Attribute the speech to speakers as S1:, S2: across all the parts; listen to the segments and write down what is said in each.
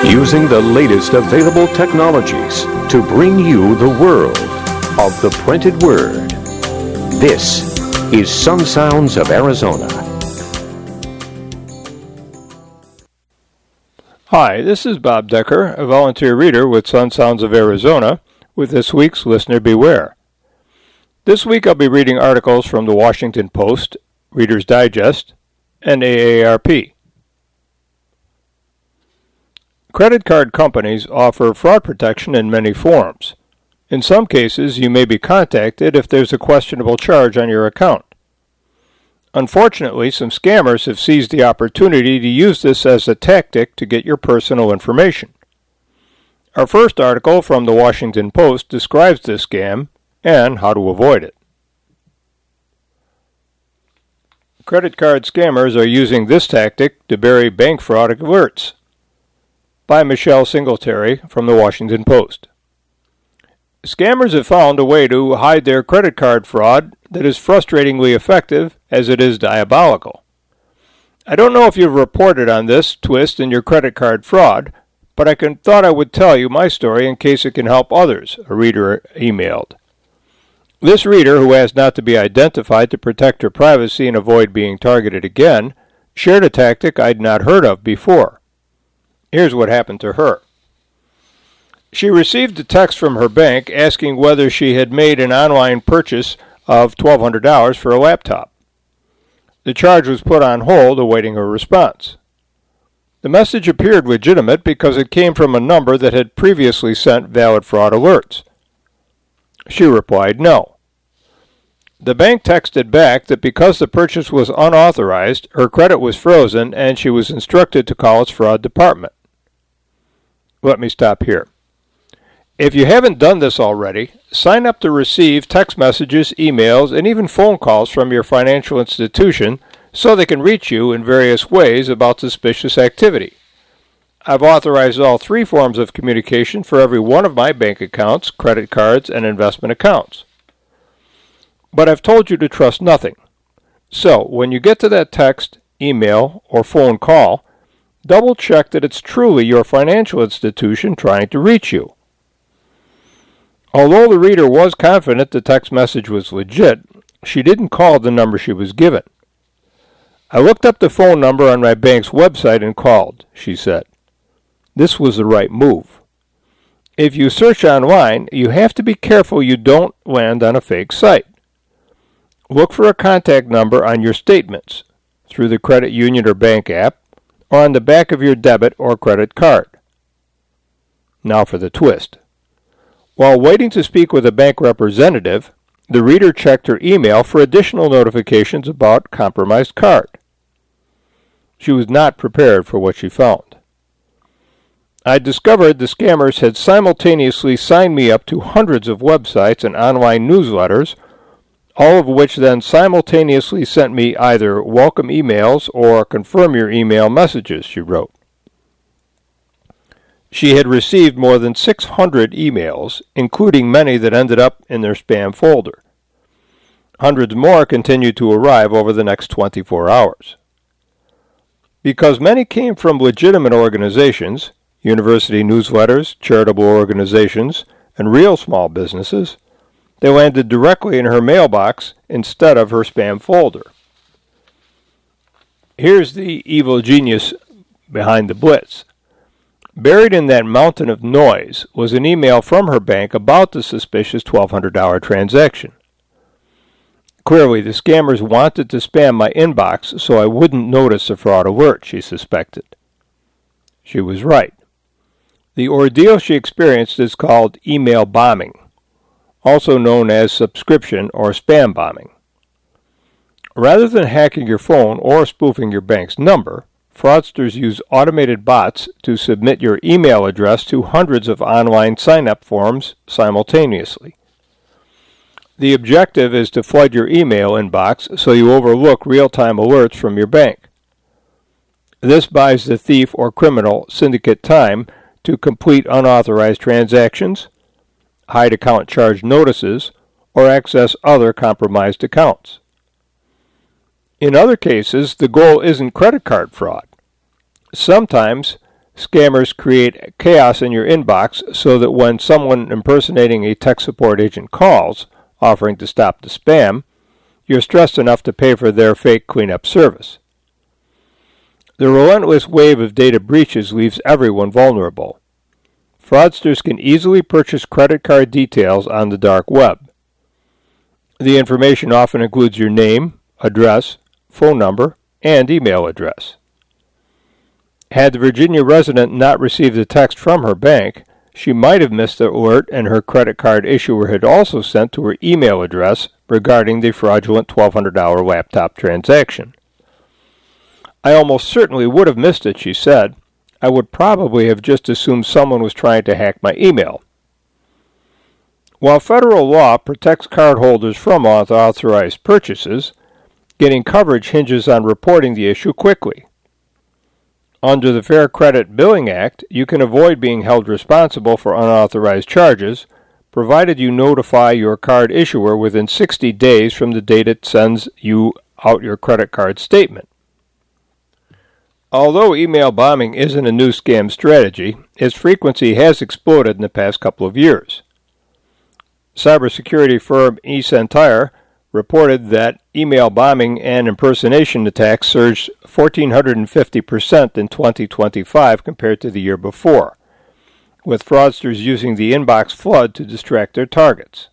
S1: using the latest available technologies to bring you the world of the printed word. This is Sun Sounds of Arizona.
S2: Hi, this is Bob Decker, a volunteer reader with Sun Sounds of Arizona, with this week's Listener Beware. This week I'll be reading articles from the Washington Post, Reader's Digest, and AARP. Credit card companies offer fraud protection in many forms. In some cases, you may be contacted if there's a questionable charge on your account. Unfortunately, some scammers have seized the opportunity to use this as a tactic to get your personal information. Our first article from the Washington Post describes this scam and how to avoid it. Credit card scammers are using this tactic to bury bank fraud alerts. By Michelle Singletary from the Washington Post. Scammers have found a way to hide their credit card fraud that is frustratingly effective as it is diabolical. I don't know if you've reported on this twist in your credit card fraud, but I thought I would tell you my story in case it can help others, a reader emailed. This reader, who asked not to be identified to protect her privacy and avoid being targeted again, shared a tactic I'd not heard of before. Here's what happened to her. She received a text from her bank asking whether she had made an online purchase of $1,200 for a laptop. The charge was put on hold, awaiting her response. The message appeared legitimate because it came from a number that had previously sent valid fraud alerts. She replied no. The bank texted back that because the purchase was unauthorized, her credit was frozen and she was instructed to call its fraud department. Let me stop here. If you haven't done this already, sign up to receive text messages, emails, and even phone calls from your financial institution so they can reach you in various ways about suspicious activity. I've authorized all three forms of communication for every one of my bank accounts, credit cards, and investment accounts. But I've told you to trust nothing. So, when you get to that text, email, or phone call, double-check that it's truly your financial institution trying to reach you. Although the reader was confident the text message was legit, she didn't call the number she was given. I looked up the phone number on my bank's website and called, she said. This was the right move. If you search online, you have to be careful you don't land on a fake site. Look for a contact number on your statements, through the credit union or bank app, or on the back of your debit or credit card. Now for the twist. While waiting to speak with a bank representative, the reader checked her email for additional notifications about compromised card. She was not prepared for what she found. I discovered the scammers had simultaneously signed me up to hundreds of websites and online newsletters, all of which then simultaneously sent me either welcome emails or confirm your email messages, she wrote. She had received more than 600 emails, including many that ended up in their spam folder. Hundreds more continued to arrive over the next 24 hours. Because many came from legitimate organizations, university newsletters, charitable organizations, and real small businesses, they landed directly in her mailbox instead of her spam folder. Here's the evil genius behind the blitz. Buried in that mountain of noise was an email from her bank about the suspicious $1,200 transaction. Clearly, the scammers wanted to spam my inbox so I wouldn't notice a fraud alert, she suspected. She was right. The ordeal she experienced is called email bombing, also known as subscription or spam bombing. Rather than hacking your phone or spoofing your bank's number, fraudsters use automated bots to submit your email address to hundreds of online sign-up forms simultaneously. The objective is to flood your email inbox so you overlook real-time alerts from your bank. This buys the thief or criminal syndicate time to complete unauthorized transactions, hide account charge notices, or access other compromised accounts. In other cases, the goal isn't credit card fraud. Sometimes, Scammers create chaos in your inbox so that when someone impersonating a tech support agent calls, offering to stop the spam, you're stressed enough to pay for their fake cleanup service. The relentless wave of data breaches leaves everyone vulnerable. Fraudsters can easily purchase credit card details on the dark web. The information often includes your name, address, phone number, and email address. Had the Virginia resident not received a text from her bank, she might have missed the alert, and her credit card issuer had also sent to her email address regarding the fraudulent $1,200 laptop transaction. I almost certainly would have missed it, she said. I would probably have just assumed someone was trying to hack my email. While federal law protects cardholders from unauthorized purchases, getting coverage hinges on reporting the issue quickly. Under the Fair Credit Billing Act, you can avoid being held responsible for unauthorized charges, provided you notify your card issuer within 60 days from the date it sends you out your credit card statement. Although email bombing isn't a new scam strategy, its frequency has exploded in the past couple of years. Cybersecurity firm eSentire reported that email bombing and impersonation attacks surged 1,450% in 2025 compared to the year before, with fraudsters using the inbox flood to distract their targets.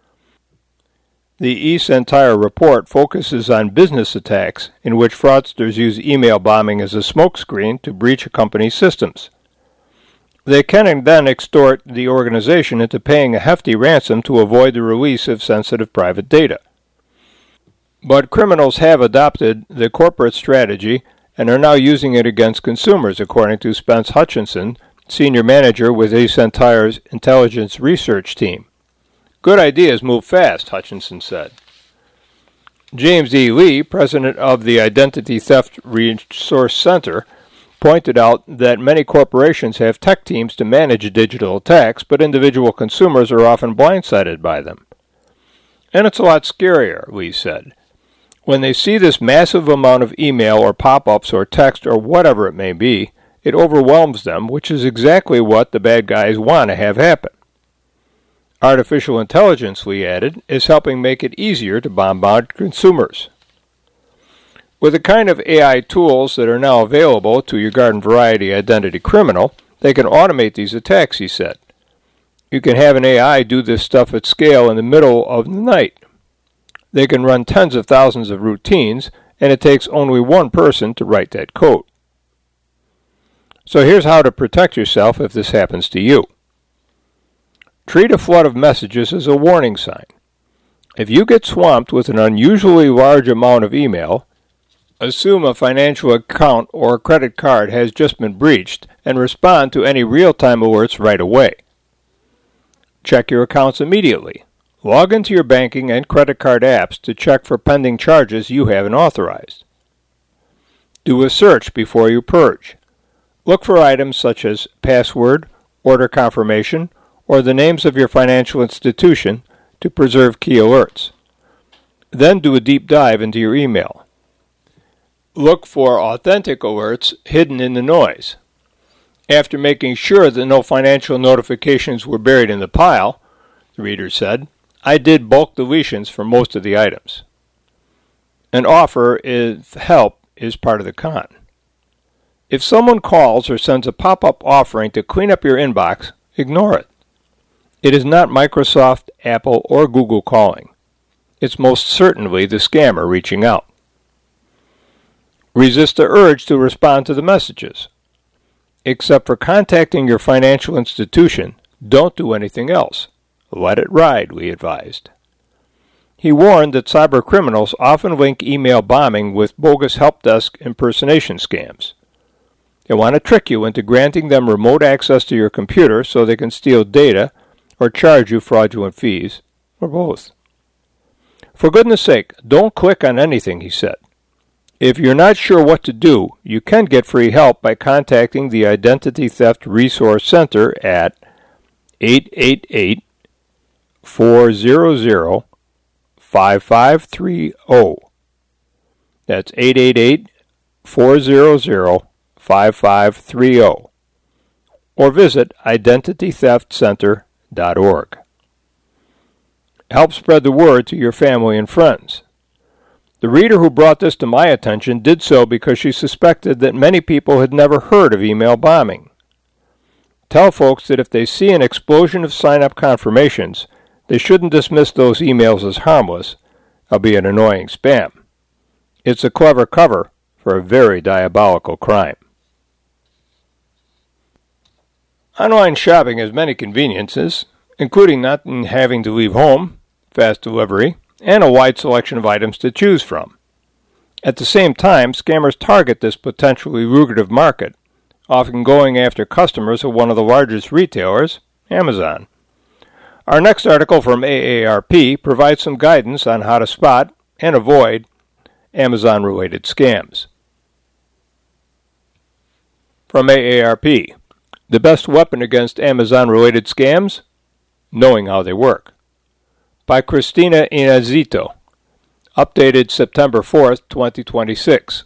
S2: The eSentire report focuses on business attacks in which fraudsters use email bombing as a smokescreen to breach a company's systems. They can then extort the organization into paying a hefty ransom to avoid the release of sensitive private data. But criminals have adopted the corporate strategy and are now using it against consumers, according to Spence Hutchinson, senior manager with eSentire's intelligence research team. Good ideas move fast, Hutchinson said. James E. Lee, president of the Identity Theft Resource Center, pointed out that many corporations have tech teams to manage digital attacks, but individual consumers are often blindsided by them. And it's a lot scarier, Lee said. When they see this massive amount of email or pop-ups or text or whatever it may be, it overwhelms them, which is exactly what the bad guys want to have happen. Artificial intelligence, Lee added, is helping make it easier to bombard consumers. With the kind of AI tools that are now available to your garden variety identity criminal, they can automate these attacks, he said. You can have an AI do this stuff at scale in the middle of the night. They can run tens of thousands of routines, and it takes only one person to write that code. So here's how to protect yourself if this happens to you. Treat a flood of messages as a warning sign. If you get swamped with an unusually large amount of email, assume a financial account or credit card has just been breached and respond to any real-time alerts right away. Check your accounts immediately. Log into your banking and credit card apps to check for pending charges you haven't authorized. Do a search before you purge. Look for items such as password, order confirmation, or the names of your financial institution to preserve key alerts. Then do a deep dive into your email. Look for authentic alerts hidden in the noise. After making sure that no financial notifications were buried in the pile, the reader said, I did bulk deletions for most of the items. An offer if help is part of the con. If someone calls or sends a pop-up offering to clean up your inbox, ignore it. It is not Microsoft, Apple, or Google calling. It's most certainly the scammer reaching out. Resist the urge to respond to the messages. Except for contacting your financial institution, don't do anything else. Let it ride, Lee advised. He warned that cybercriminals often link email bombing with bogus help desk impersonation scams. They want to trick you into granting them remote access to your computer so they can steal data or charge you fraudulent fees, or both. For goodness sake, don't click on anything, he said. If you're not sure what to do, you can get free help by contacting the Identity Theft Resource Center at 888-400-5530. That's 888-400-5530. or visit identitytheftcenter.org. Help spread the word to your family and friends. The reader who brought this to my attention did so because she suspected that many people had never heard of email bombing. Tell folks that if they see an explosion of sign-up confirmations, they shouldn't dismiss those emails as harmless, albeit annoying spam. It's a clever cover for a very diabolical crime. Online shopping has many conveniences, including not having to leave home, fast delivery, and a wide selection of items to choose from. At the same time, scammers target this potentially lucrative market, often going after customers of one of the largest retailers, Amazon. Our next article from AARP provides some guidance on how to spot and avoid Amazon-related scams. From AARP, the best weapon against Amazon-related scams? Knowing how they work. By Christina Inazito. Updated September 4th, 2026.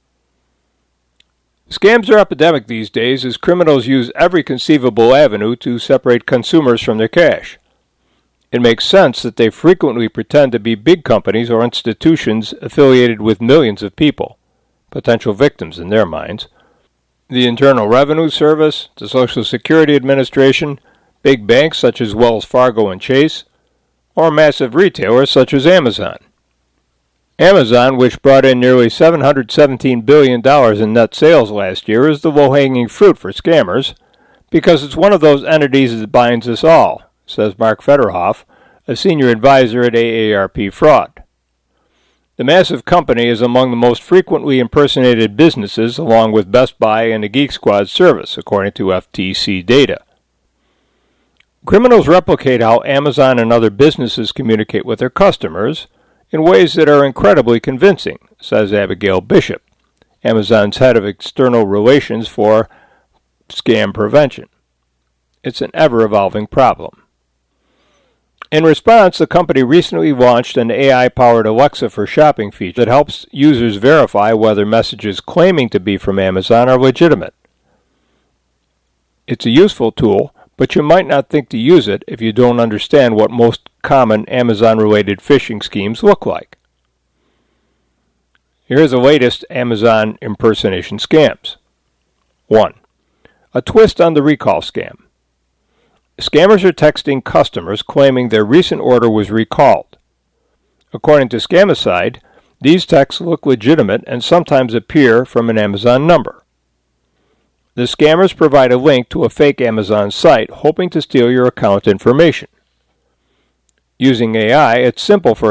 S2: Scams are epidemic these days as criminals use every conceivable avenue to separate consumers from their cash. It makes sense that they frequently pretend to be big companies or institutions affiliated with millions of people, potential victims in their minds. The Internal Revenue Service, the Social Security Administration, big banks such as Wells Fargo and Chase, or massive retailers such as Amazon. Amazon, which brought in nearly $717 billion in net sales last year, is the low-hanging fruit for scammers because it's one of those entities that binds us all, says Mark Federhoff, a senior advisor at AARP Fraud. The massive company is among the most frequently impersonated businesses, along with Best Buy and the Geek Squad service, according to FTC data. Criminals replicate how Amazon and other businesses communicate with their customers in ways that are incredibly convincing, says Abigail Bishop, Amazon's head of external relations for scam prevention. It's an ever-evolving problem. In response, the company recently launched an AI-powered Alexa for shopping feature that helps users verify whether messages claiming to be from Amazon are legitimate. It's a useful tool, but you might not think to use it if you don't understand what most common Amazon-related phishing schemes look like. Here's the latest Amazon impersonation scams. 1. A twist on the recall scam. Scammers are texting customers claiming their recent order was recalled. According to Scamicide, these texts look legitimate and sometimes appear from an Amazon number. The scammers provide a link to a fake Amazon site hoping to steal your account information. Using AI, it's simple for